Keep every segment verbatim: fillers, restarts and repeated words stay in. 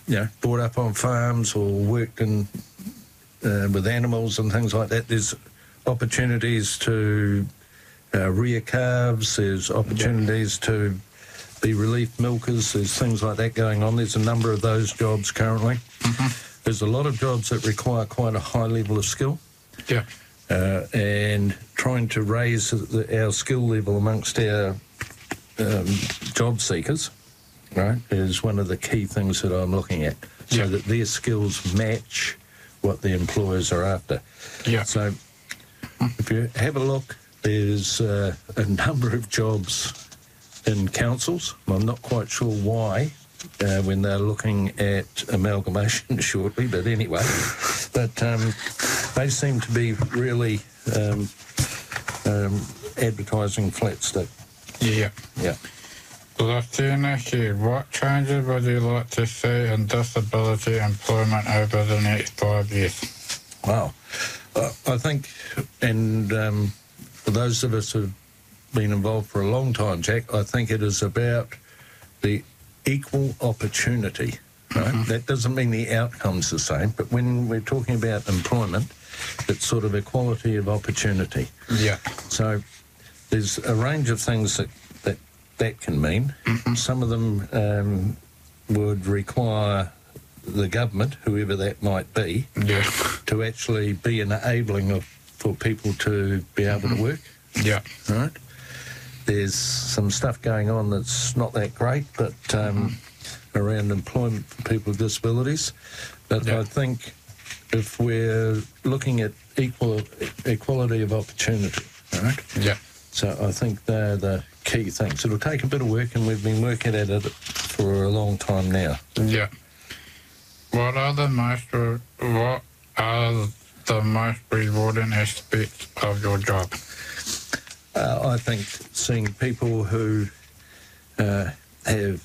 you know, brought up on farms or worked in uh, with animals and things like that, there's opportunities to uh, rear calves, there's opportunities yeah. to be relief milkers, there's things like that going on. There's a number of those jobs currently. Mm-hmm. There's a lot of jobs that require quite a high level of skill. Yeah. Uh, and trying to raise the, our skill level amongst our um, job seekers, right, is one of the key things that I'm looking at, so yeah. that their skills match what the employers are after. Yeah. So if you have a look, there's uh, a number of jobs in councils. I'm not quite sure why, uh, when they're looking at amalgamation shortly, but anyway. But um, they seem to be really um, um, advertising flat stick. Yeah. Yeah. Latina here, what changes would you like to see in disability employment over the next five years? Wow. Uh, I think, and um, for those of us who've been involved for a long time, Jack, I think it is about the equal opportunity. Right? Mm-hmm. That doesn't mean the outcome's the same, but when we're talking about employment, it's sort of equality of opportunity. Yeah. So there's a range of things that that, that can mean. Mm-hmm. Some of them um, would require the government, whoever that might be, yeah. to actually be enabling of, for people to be able mm-hmm. to work. Yeah. Right? There's some stuff going on that's not that great, but um, mm-hmm. around employment for people with disabilities. But yeah. I think if we're looking at equal equality of opportunity, right? Yeah. So I think they're the key things. It'll take a bit of work, and we've been working at it for a long time now. Yeah. What are the most re- what are the most rewarding aspects of your job? Uh, I think seeing people who uh, have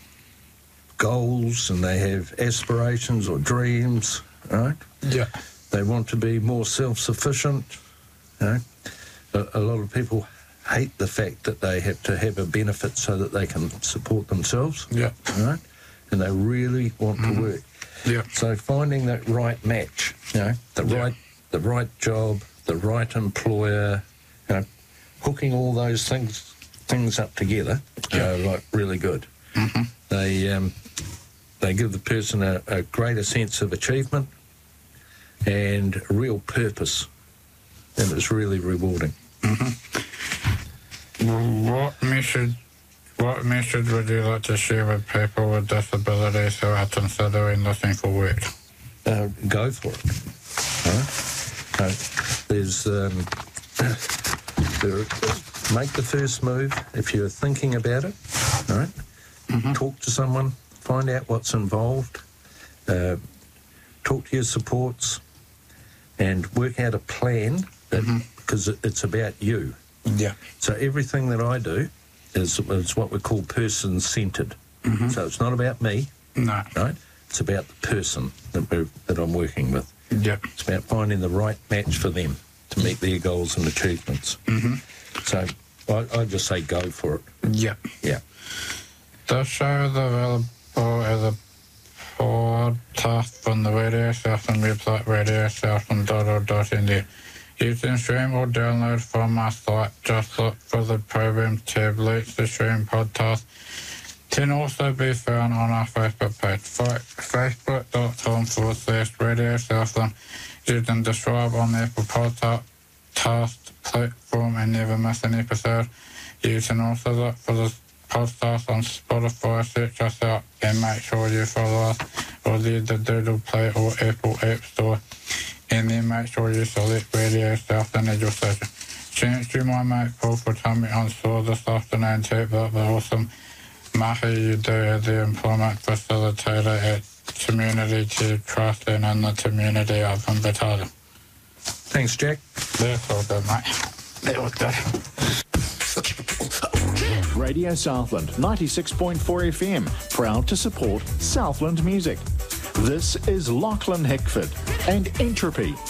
goals and they have aspirations or dreams, right? Yeah. They want to be more self-sufficient. You know? a, a lot of people hate the fact that they have to have a benefit so that they can support themselves. Yeah. Right? And they really want mm-hmm. to work. Yeah. So finding that right match, you know, the yeah. right the right job, the right employer, you know, hooking all those things things up together, yeah. you know, like really good. Mm-hmm. They um, they give the person a, a greater sense of achievement and a real purpose, and it's really rewarding. Mm-hmm. Well, what message what message would you like to share with people with disabilities who are considering looking for work? Uh, go for it. Right? Uh, there's um, there, make the first move if you're thinking about it. All right, mm-hmm. Talk to someone, find out what's involved, uh, talk to your supports, and work out a plan that, mm-hmm. because it's about you. Yeah. So everything that I do is, is what we call person-centred. Mm-hmm. So it's not about me. No. Right? It's about the person that, we're, that I'm working with. Yeah. It's about finding the right match for them to meet their goals and achievements. Mm-hmm. So I, I just say go for it. Yeah. Yeah. The show is available as a podcast from the Radio Southland website, radio southland dot org dot n z. You can stream or download from our site. Just look for the program tab, Let's the Stream Podcast. Can also be found on our Facebook page, facebook.com forward slash Radio Southland. You can subscribe on the Apple Podcast platform and never miss an episode. You can also look for the podcast on Spotify, search us out, and make sure you follow us or the Google Play or Apple App Store. And then make sure you select Radio Southland as your station. Thanks to my mate Paul for telling me on store this afternoon too about the awesome mahi you do as the employment facilitator at Community Care Trust and in the community of Invercargill. Thanks, Jack. That's all good, mate. That was good. Radio Southland, ninety-six point four F M, proud to support Southland music. This is Lachlan Hickford and Entropy